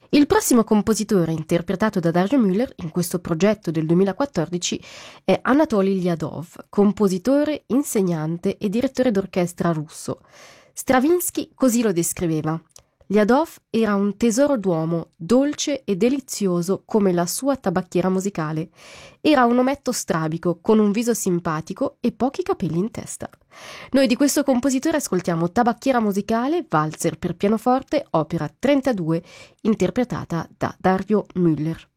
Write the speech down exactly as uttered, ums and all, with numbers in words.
Il prossimo compositore interpretato da Dario Müller in questo progetto del duemilaquattordici è Anatoli Liadov, compositore, insegnante e direttore d'orchestra russo. Stravinsky così lo descriveva: Liadov era un tesoro d'uomo, dolce e delizioso come la sua tabacchiera musicale. Era un ometto strabico, con un viso simpatico e pochi capelli in testa. Noi di questo compositore ascoltiamo Tabacchiera musicale, valzer per pianoforte, opera trentadue, interpretata da Dario Müller.